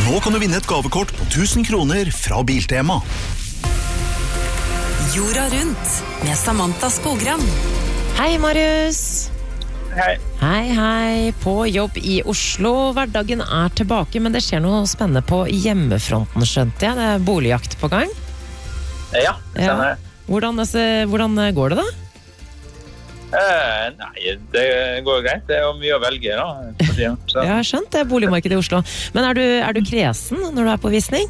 Nå kan du vinne et gavekort på 1000 kroner fra Biltema. Jorda rundt med Samantha Skogran. Hei, Marius. Hei. Hei. På jobb i Oslo. Hverdagen tilbake, men det skjer noe spennende på hjemmefronten, skjønte jeg. Det boligjakt på gang. Ja, det stemmer. Hvordan går det da? Nei, det går greit. Det jo mye å velge da. Jeg har skjønt det boligmarkedet i Oslo. Men er du kresen når du på visning?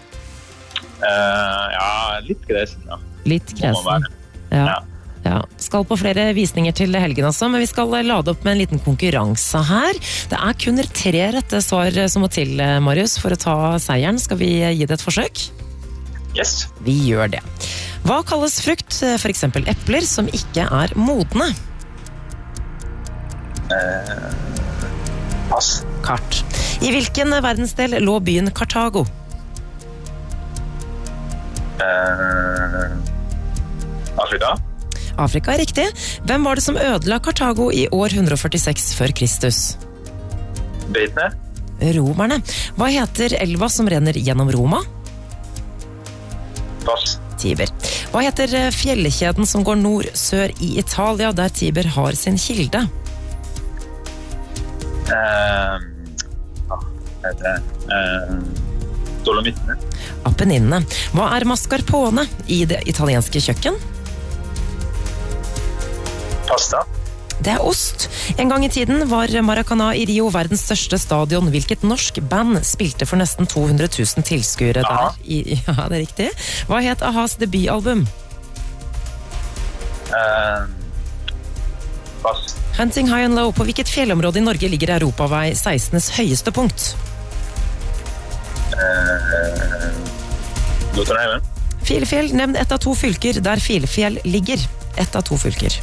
Ja, litt kresen, ja. Litt kresen. Ja. Skal på flere visninger til helgen også, men vi skal lade opp med en liten konkurranse her. Det kun 3 rette svar som må til, Marius, for å ta seieren. Skal vi gi det et forsøk? Yes. Vi gjør det. Hva kalles frukt, for eksempel epler, som ikke modne? Pass. Kart. I hvilken verdensdel lå byen Kartago? Afrika. Afrika riktig. Hvem var det som ødela Kartago i år 146 før Kristus? Britene. Romerne. Hva heter elva som renner gjennom Roma? Pass. Tiber. Hva heter fjellkjeden som går nord-sør i Italia, der Tiber har sin kilde? Dolomittene. Apenninene. Hva mascarpone i det italienske kjøkken? Pasta. Det ost. En gang i tiden var Maracanã i Rio verdens største stadion. Hvilket norsk band spilte for nesten 200 000 tilskuere der? Ja, det riktig. Hva het Ahas debutalbum? Pass. Hunting High and Low. På hvilket fjellområde i Norge ligger Europavei 16s høyeste punkt? Jotunheimen. Filefjell. Nevn ett av 2 fylker der Filefjell ligger. Ett av 2 fylker.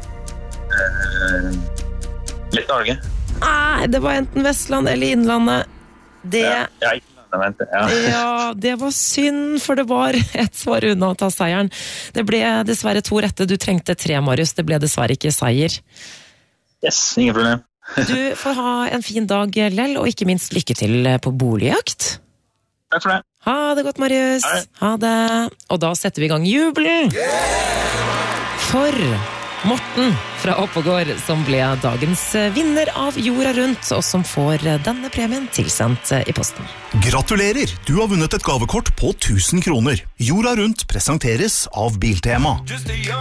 Litt Norge. Det var enten Vestland eller Innlandet. Ja, Innlandet, Ja, det var synd, for det var et svar unna å ta seieren. Det ble dessverre 2 rette. Du trengte 3, Marius. Det ble dessverre ikke seier. Yes, ingen problem. Du får ha en fin dag, Lell, og ikke minst lykke til på boligjakt. Takk for det. Ha det godt, Marius. Ha det. Og da setter vi i gang jubelen. For Morten fra Oppegård, som ble dagens vinner av Jorda rundt, og som får denne premien tilsendt i posten. Gratulerer! Du har vunnet et gavekort på 1000 kroner. Jorda rundt presenteres av Biltema.